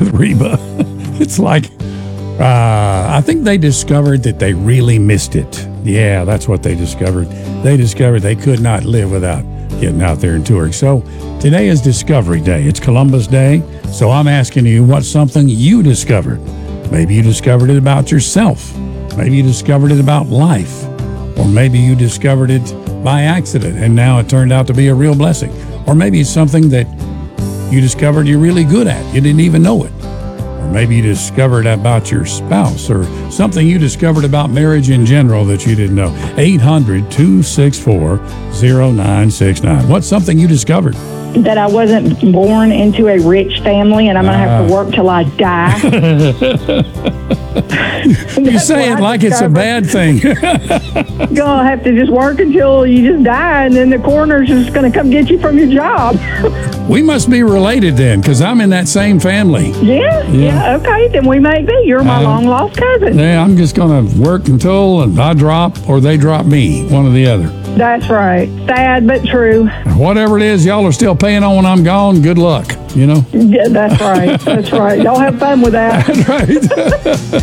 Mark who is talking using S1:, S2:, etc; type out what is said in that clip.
S1: with Reba. It's like, I think they discovered that they really missed it. Yeah, that's what they discovered. They discovered they could not live without getting out there and touring. So today is Discovery Day. It's Columbus Day. So I'm asking you, what's something you discovered? Maybe you discovered it about yourself. Maybe you discovered it about life. Or maybe you discovered it by accident and now it turned out to be a real blessing. Or maybe it's something that you discovered you're really good at. You didn't even know it. Or maybe you discovered about your spouse or something you discovered about marriage in general that you didn't know. 800-264-0969. What's something you discovered?
S2: That I wasn't born into a rich family and I'm going to have to work till I die.
S1: You say it like it's a bad thing.
S2: You're going to have to just work until you just die, and then the coroner's just going to come get you from your job.
S1: We must be related then, because I'm in that same family.
S2: Yeah, okay, then we may be. You're my long-lost cousin.
S1: Yeah, I'm just going to work until I drop or they drop me, one or the other.
S2: That's right. Sad but true.
S1: Whatever it is, y'all are still paying on when I'm gone. Good luck, you know?
S2: Yeah, that's right. That's right. Y'all have fun with that.
S1: That's right.